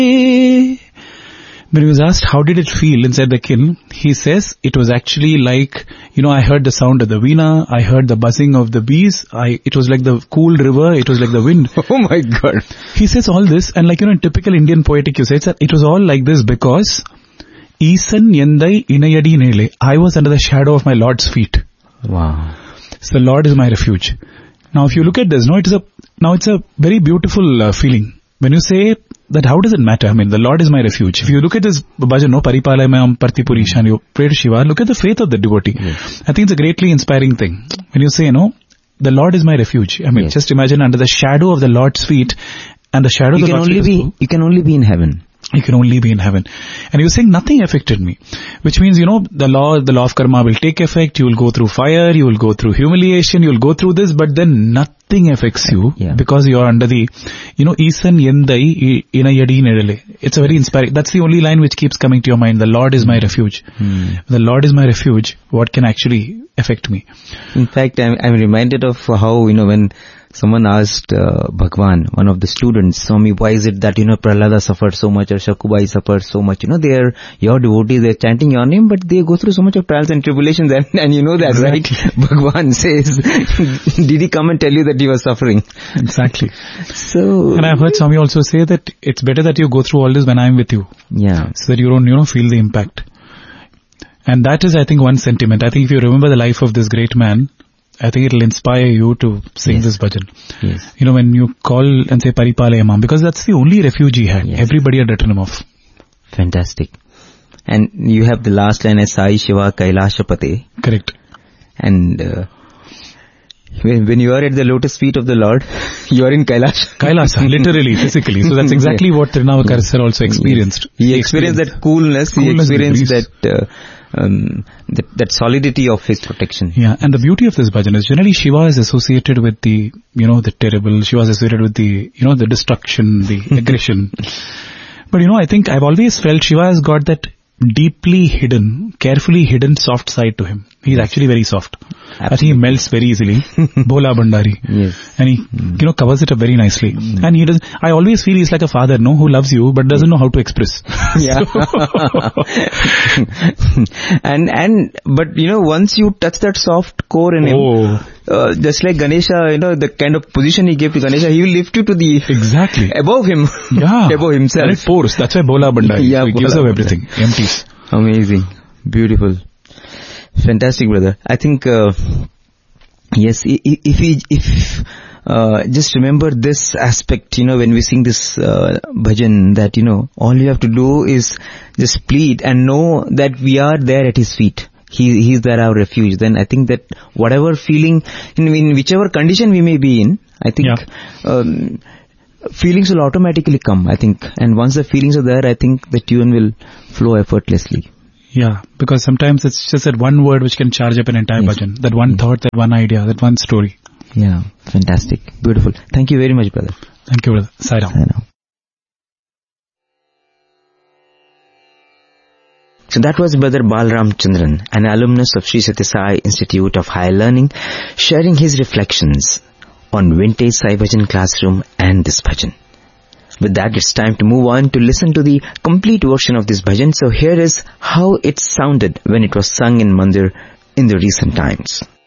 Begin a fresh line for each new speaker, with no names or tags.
When he was asked how did it feel inside the kiln, he says it was actually like, I heard the sound of the veena, I heard the buzzing of the bees, it was like the cool river, it was like the wind.
Oh my God.
He says all this, and in typical Indian poetic you say, it was all like this because Isan Yendai Inayadi Nele, I was under the shadow of my Lord's feet.
Wow.
So the Lord is my refuge. Now if you look at this, it's a very beautiful feeling. When you say that, how does it matter? I mean, the Lord is my refuge. If you look at this bhajan, Paripalaya Mayam Partipuri Ishan, you pray to Shiva, look at the faith of the devotee. Yes. I think it's a greatly inspiring thing. When you say, the Lord is my refuge. I mean, just imagine under the shadow of the Lord's feet, and the shadow of the Lord's feet.
You can only be in heaven.
You can only be in heaven. And he was saying nothing affected me. Which means, the law of karma will take effect, you will go through fire, you will go through humiliation, you will go through this, but then nothing affects you because you are under the, Isan Yendai Inayadi Nedale. It's a very inspiring, that's the only line which keeps coming to your mind. The Lord is my refuge. The Lord is my refuge. What can actually affect me?
In fact, I'm reminded of how, when someone asked Bhagwan, one of the students, Swami, why is it that, Prahlada suffered so much or Shakubai suffered so much? They are your devotees, they're chanting your name, but they go through so much of trials and tribulations, and you know that, right? Bhagwan says, did he come and tell you that he was suffering?
Exactly.
So,
and I've heard Swami also say that it's better that you go through all this when I'm with you.
Yeah.
So that you don't, feel the impact. And that is, I think, one sentiment. I think if you remember the life of this great man, I think it will inspire you to sing this bhajan.
Yes.
When you call and say Paripalaya Mam, because that's the only refuge he had. Yes. Everybody had written him off.
Fantastic. And you have the last line as Sai Shiva Kailashapate.
Correct.
And when you are at the lotus feet of the Lord, you are in Kailash.
Kailasa, literally, physically. So that's exactly what Tirunavakar sir also experienced.
Yes. He experienced that coolness. He experienced that solidity of his protection.
Yeah, and the beauty of this bhajan is generally Shiva is associated with the, the terrible, Shiva is associated with the, the destruction, the aggression. But I think I've always felt Shiva has got that deeply hidden, carefully hidden soft side to him. He's actually very soft. Absolutely. I think he melts very easily. Bhola Bhandari.
Yes.
And he, covers it up very nicely. And he does, I always feel he's like a father, who loves you, but doesn't know how to express.
Yeah. But once you touch that soft core in him, just like Ganesha, the kind of position he gave to Ganesha, he will lift you to the...
Exactly.
Above him.
Yeah.
Above himself.
And it pours. That's why Bhola Bhandari.
Yeah,
so he gives up everything. Empties.
Amazing. Beautiful. Fantastic, brother. I think, yes, if just remember this aspect, when we sing this bhajan, that, all you have to do is just plead and know that we are there at his feet. He's there, our refuge. Then I think that whatever feeling, in whichever condition we may be in, I think feelings will automatically come, I think. And once the feelings are there, I think the tune will flow effortlessly.
Yeah, because sometimes it's just that one word which can charge up an entire bhajan. That one thought, that one idea, that one story.
Yeah, fantastic. Beautiful. Thank you very much, brother.
Thank you, brother. Sai Ram.
So that was Brother Balram Chandran, an alumnus of Sri Sathya Sai Institute of Higher Learning, sharing his reflections on vintage Sai Bhajan classroom and this bhajan. With that, it's time to move on to listen to the complete version of this bhajan. So here is how it sounded when it was sung in Mandir in the recent times.